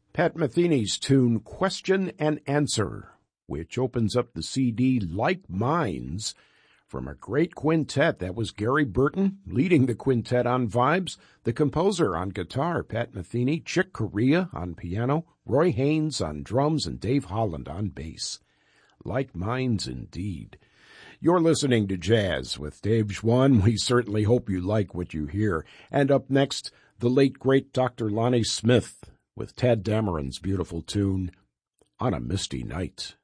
Pat Metheny's tune Question and Answer, which opens up the CD Like Minds from a great quintet. That was Gary Burton leading the quintet on vibes, the composer on guitar, Pat Metheny, Chick Corea on piano, Roy Haynes on drums, and Dave Holland on bass. Like Minds indeed. You're listening to Jazz with Dave Schwann. We certainly hope you like what you hear. And up next, the late, great Dr. Lonnie Smith with Tad Dameron's beautiful tune, On a Misty Night.